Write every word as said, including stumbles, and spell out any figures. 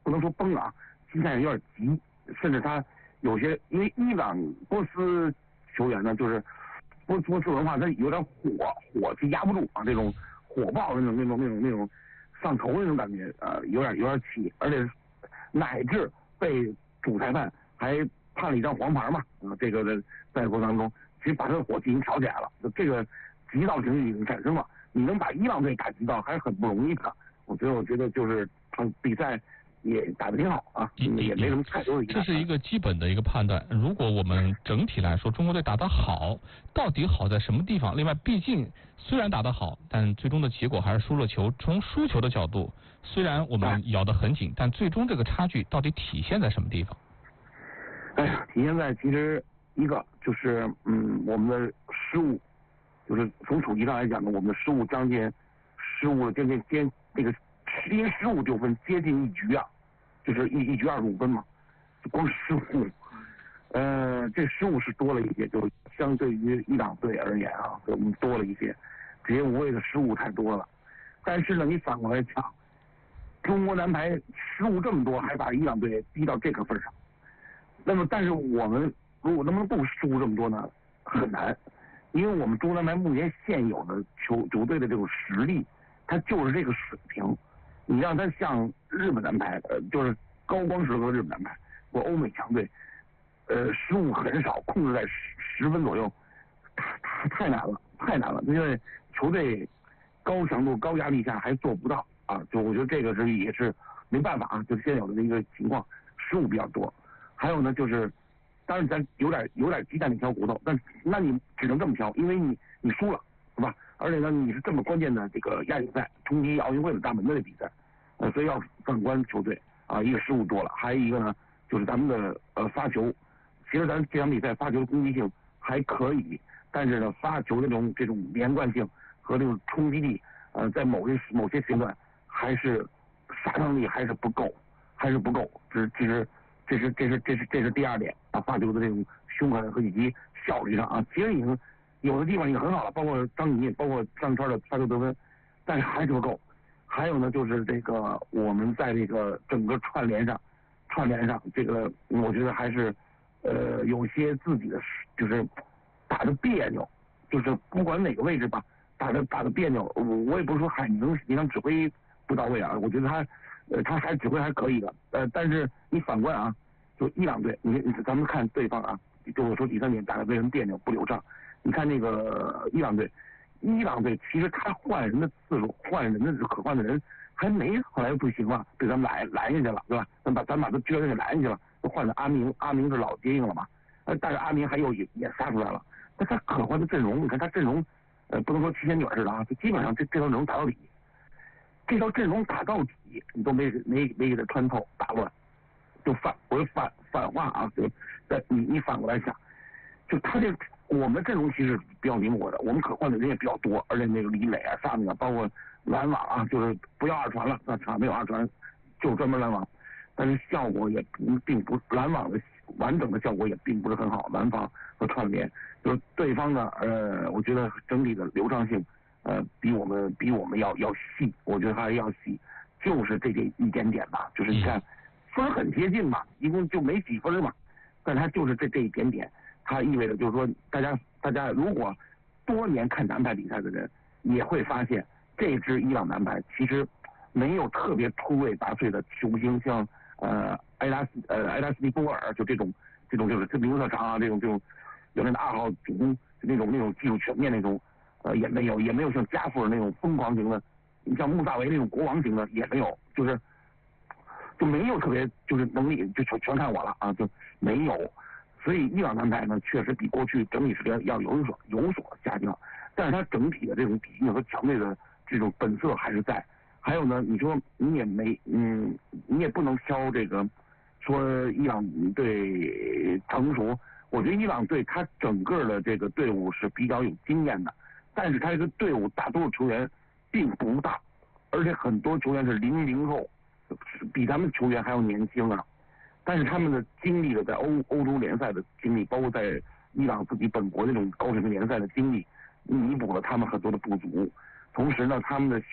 不能说崩啊，心态有点急，甚至他有些因为伊朗波斯球员呢，就是波波斯文化，他有点火火气压不住啊，这种火爆的那种那种那种那种上头的那种感觉，呃，有点有点气，而且乃至被主裁判还判了一张黄牌嘛，啊、呃，这个的在过程当中，其实把他的火气已经挑起来了，这个急躁情绪已经产生了。你能把伊朗队打急躁还是很不容易的，我觉得我觉得就是他比赛也打得挺好啊，也没什么太多的。 这是一个基本的一个判断。如果我们整体来说，中国队打得好，到底好在什么地方？另外，毕竟虽然打得好，但最终的结果还是输了球。从输球的角度，虽然我们咬得很紧，但最终这个差距到底体现在什么地方？ 哎呀，体现在其实一个就是嗯，我们的失误。就是从数据上来讲呢，我们的失误将近失误将近接那个因为失误丢分接近一局啊，就是一一局二十五分嘛，就光失误，呃，这失误是多了一些，就相对于伊朗队而言啊，我们多了一些，这些无谓的失误太多了。但是呢，你反过来讲，中国男排失误这么多，还把伊朗队逼到这个份上，那么但是我们如果能不能不失误这么多呢？很难。因为我们中国男排目前现有的球球队的这种实力，它就是这个水平。你让它像日本男排，呃，就是高光时刻的日本男排或欧美强队，呃，失误很少，控制在十十分左右，太太太难了，太难了。因为球队高强度、高压力下还做不到啊。就我觉得这个是也是没办法啊，就现有的一个情况，失误比较多。还有呢，就是。当然，咱有点有点鸡蛋里挑骨头，但那你只能这么挑，因为你你输了，是吧？而且呢，你是这么关键的这个亚锦赛，冲击奥运会的大门的比赛，呃，所以要反观球队啊，一个失误多了，还有一个呢，就是咱们的呃发球，其实咱这场比赛发球的攻击性还可以，但是呢，发球的这种这种连贯性和这种冲击力，呃，在某些某些时段还是杀伤力还是不够，还是不够，只只是。这是这是这是这是第二点啊，发球的这种凶狠和以及效率上啊，其实已经有的地方已经很好了，包括张怡，包括上圈的发球得分，但是还是不够。还有呢，就是这个我们在这个整个串联上，串联上这个我觉得还是呃有些自己的就是打的别扭，就是不管哪个位置吧，打的打的别扭。我我也不是说海宁你能指挥不到位啊，我觉得他。呃，他还指挥还可以的，呃，但是你反观啊，就伊朗队，你你咱们看对方啊，就我说第三点打得为什么别扭不流畅？你看那个伊朗队，伊朗队其实他换人的次数，换人的可换的人还没，后来又不行了，被咱们拦拦下去了，对吧？咱把咱把他绝对给拦下去了，都换了阿明，阿明是老接应了嘛，呃，但是阿明还有也也杀出来了，那他可换的阵容，你看他阵容，呃，不能说七仙女似的啊，就基本上这这套阵容打到底。这套阵容打到底，你都没没没给他穿透打乱，就反我反反话啊，就在你你反过来想，就他这我们阵容其实比较灵活的，我们可换的人也比较多，而且那个李磊啊、上面啊，包括拦网啊，就是不要二传了，那场没有二传，就专门拦网，但是效果也不并不拦网的完整的效果也并不是很好，拦防和串联，就是对方呢，呃，我觉得整体的流畅性。呃，比我们比我们要要细，我觉得还要细，就是这点一点点吧，就是你看分很接近嘛，一共就没几分嘛，但它就是这这一点点，它意味着就是说，大家大家如果多年看男排比赛的人，也会发现这支伊朗男排其实没有特别出类拔萃的球星，像呃埃拉斯呃埃拉斯蒂波尔就这种这种就是这名特长啊，这种这种有那二号主攻那种那种技术全面那种。呃，也没有，也没有像加夫尔那种疯狂型的，你像穆萨维那种国王型的也没有，就是就没有特别就是能力，就全全看我了啊，就没有。所以伊朗男排呢，确实比过去整体实力要有所有所下降，但是它整体的这种底蕴和强队的这种本色还是在。还有呢，你说你也没，嗯，你也不能挑这个说伊朗队成熟，我觉得伊朗队他整个的这个队伍是比较有经验的。但是他这个队伍大多数球员并不大，而且很多球员是零零后，比咱们球员还要年轻啊。但是他们的经历的在欧欧洲联赛的经历，包括在伊朗自己本国那种高水平联赛的经历，弥补了他们很多的不足。同时呢，他们的